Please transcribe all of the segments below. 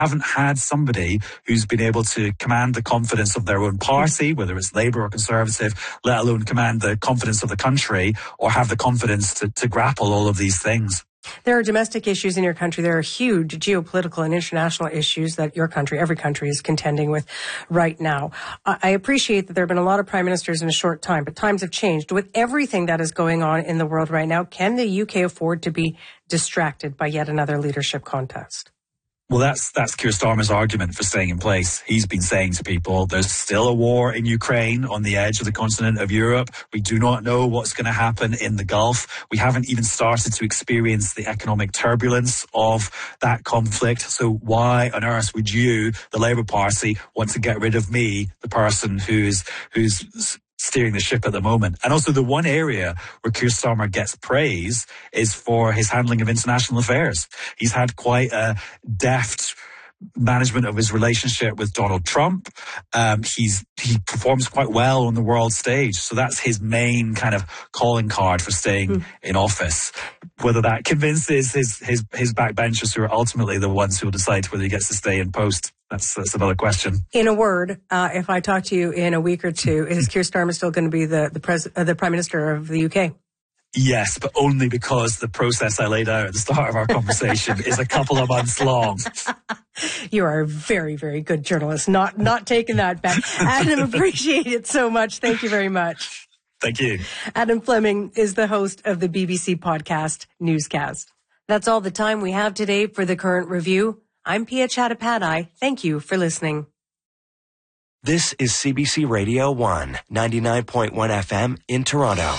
haven't had somebody who's been able to command the confidence of their own party, whether it's Labour or Conservative, let alone command the confidence of the country or have the confidence to grapple all of these things. There are domestic issues in your country. There are huge geopolitical and international issues that your country, every country, is contending with right now. I appreciate that there have been a lot of prime ministers in a short time, but times have changed. With everything that is going on in the world right now, can the UK afford to be distracted by yet another leadership contest? Well, that's Keir Starmer's argument for staying in place. He's been saying to people, there's still a war in Ukraine on the edge of the continent of Europe. We do not know what's going to happen in the Gulf. We haven't even started to experience the economic turbulence of that conflict. So why on earth would you, the Labour Party, want to get rid of me, the person who's steering the ship at the moment? And also the one area where Keir Starmer gets praise is for his handling of international affairs. He's had quite a deft management of his relationship with Donald Trump. He performs quite well on the world stage. So that's his main kind of calling card for staying in office. Whether that convinces his backbenchers, who are ultimately the ones who will decide whether he gets to stay in post, that's another question. In a word, if I talk to you in a week or two, is Keir Starmer still going to be the Prime Minister of the UK? Yes, but only because the process I laid out at the start of our conversation is a couple of months long. You are a very, very good journalist. Not taking that back. Adam, appreciate it so much. Thank you very much. Thank you. Adam Fleming is the host of the BBC podcast Newscast. That's all the time we have today for The Current Review. I'm Pia Chattopadhyay. Thank you for listening. This is CBC Radio 1, 99.1 FM in Toronto.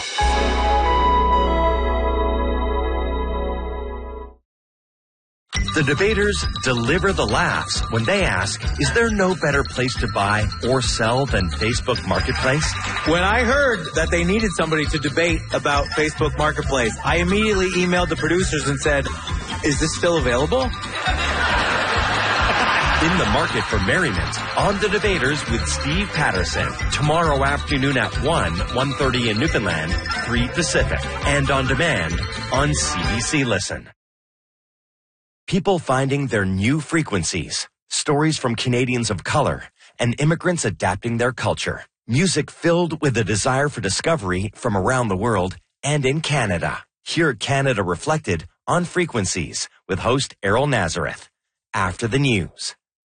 The debaters deliver the laughs when they ask, is there no better place to buy or sell than Facebook Marketplace? When I heard that they needed somebody to debate about Facebook Marketplace, I immediately emailed the producers and said, is this still available? In the market for merriment, on The Debaters with Steve Patterson, tomorrow afternoon at 1:30 in Newfoundland, 3 Pacific, and on demand on CBC Listen. People finding their new frequencies, stories from Canadians of color, and immigrants adapting their culture. Music filled with a desire for discovery from around the world and in Canada. Hear Canada Reflected on Frequencies with host Errol Nazareth. After the news.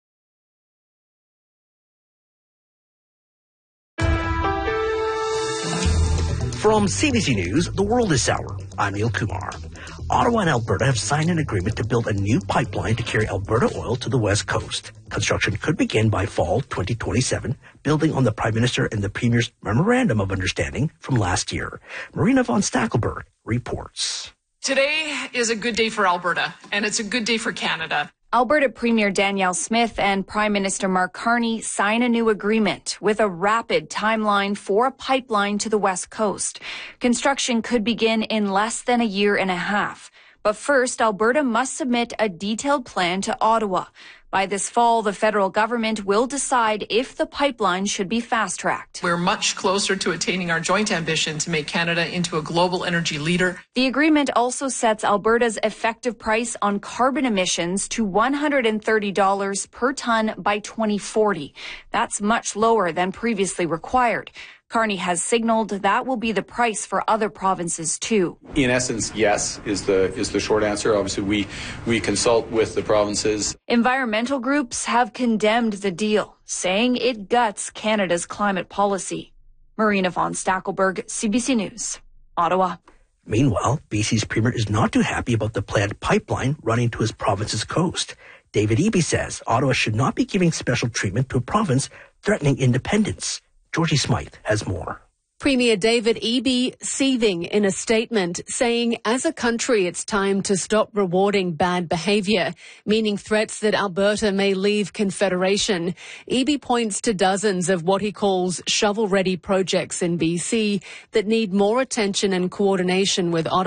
From CBC News, The World is Sour. I'm Neil Kumar. Ottawa and Alberta have signed an agreement to build a new pipeline to carry Alberta oil to the West Coast. Construction could begin by fall 2027, building on the Prime Minister and the Premier's Memorandum of Understanding from last year. Marina von Stackelberg reports. Today is a good day for Alberta, and it's a good day for Canada. Alberta Premier Danielle Smith and Prime Minister Mark Carney sign a new agreement with a rapid timeline for a pipeline to the West Coast. Construction could begin in less than a year and a half. But first, Alberta must submit a detailed plan to Ottawa. By this fall, the federal government will decide if the pipeline should be fast-tracked. We're much closer to attaining our joint ambition to make Canada into a global energy leader. The agreement also sets Alberta's effective price on carbon emissions to $130 per ton by 2040. That's much lower than previously required. Carney has signaled that will be the price for other provinces too. In essence, yes is the short answer. Obviously, we consult with the provinces. Environmental groups have condemned the deal, saying it guts Canada's climate policy. Marina von Stackelberg, CBC News, Ottawa. Meanwhile, BC's Premier is not too happy about the planned pipeline running to his province's coast. David Eby says Ottawa should not be giving special treatment to a province threatening independence. Georgie Smythe has more. Premier David Eby seething in a statement, saying as a country it's time to stop rewarding bad behaviour, meaning threats that Alberta may leave Confederation. Eby points to dozens of what he calls shovel-ready projects in BC that need more attention and coordination with Ottawa.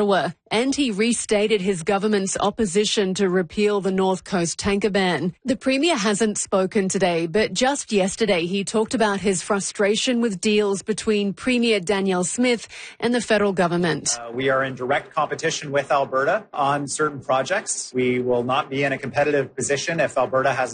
And he restated his government's opposition to repeal the North Coast tanker ban. The Premier hasn't spoken today, but just yesterday he talked about his frustration with deals between Premier Danielle Smith and the federal government. We are in direct competition with Alberta on certain projects. We will not be in a competitive position if Alberta has